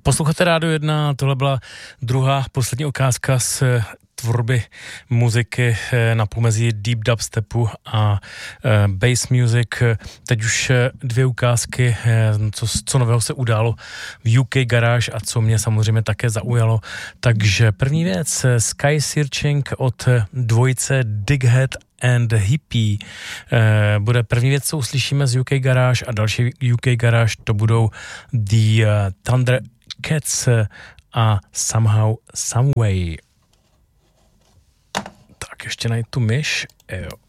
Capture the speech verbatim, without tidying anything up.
Posloucháte Rádio jedna, tohle byla druhá, poslední ukázka z tvorby muziky na pomezí deep dubstepu a bass music. Teď už dvě ukázky, co, co nového se událo v U K Garage a co mě samozřejmě také zaujalo. Takže první věc, Sky Searching od dvojice Dighead and Hippie bude první věc, co uslyšíme z U K Garage, a další U K Garage to budou The Thundercats a Somehow Someway. Tak ještě najít tu myš. Jo.